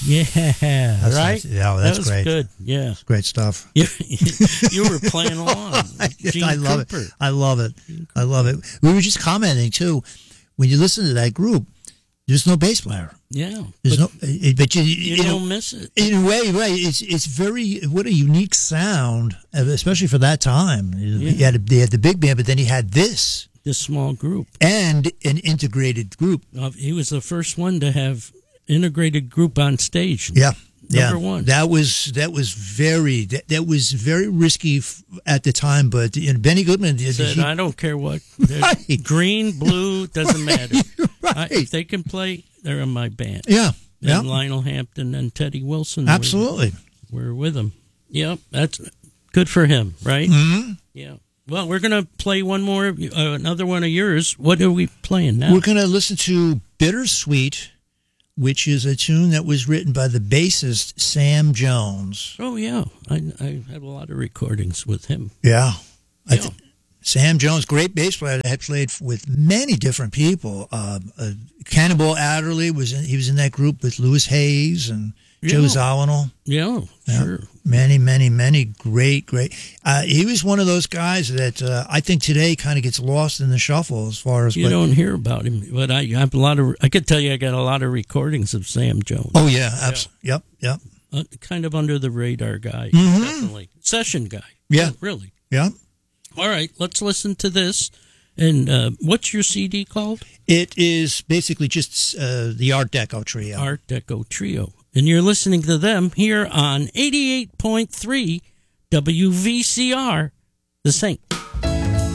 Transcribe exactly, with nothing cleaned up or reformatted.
Yeah, That's right. nice. Yeah, that's that was great. Good. Yeah, Great stuff. you, you were playing along. Gene I love Cooper. it. I love it. I love it. We were just commenting too. When you listen to that group, there's no bass player. Yeah, There's but no. It, but you, you in don't a, miss it. in a way, right? It's it's very what a unique sound, especially for that time. Yeah. You had a, they had the big band, but then he had this This small group. and an integrated group. Uh, he was the first one to have integrated group on stage. Yeah. Number yeah, one. that was that was very that, that was very risky f- at the time. But you know, Benny Goodman did. Said, he- I don't care what. Right. Green, blue, doesn't matter. Right. I, if they can play, they're in my band. yeah, yeah, And Lionel Hampton and Teddy Wilson absolutely. were, were with him. Yep, that's good for him, right? Mm-hmm. Yeah. Well, we're going to play one more, uh, another one of yours. What are we playing now? We're going to listen to "Bittersweet," which is a tune that was written by the bassist Sam Jones. Oh, yeah. I, I had a lot of recordings with him. Yeah, I Yeah. th- Sam Jones, great bass player, had played with many different people. Uh, uh, Cannonball Adderley was in, he was in that group with Louis Hayes and Joe Yeah. Zawinul. Yeah, Yeah. sure. Many, many, many great, great. Uh, he was one of those guys that uh, I think today kind of gets lost in the shuffle as far as. You but, don't hear about him, but I have a lot of. I could tell you, I got a lot of recordings of Sam Jones. Oh yeah, abs- yep, yep, Uh, kind of under the radar guy, Mhm. definitely session guy. Yeah. really. yep. All right, let's listen to this. And uh, what's your C D called? It is basically just uh, the Art Deco trio. Art Deco Trio. And you're listening to them here on eighty-eight point three W V C R, The Saint.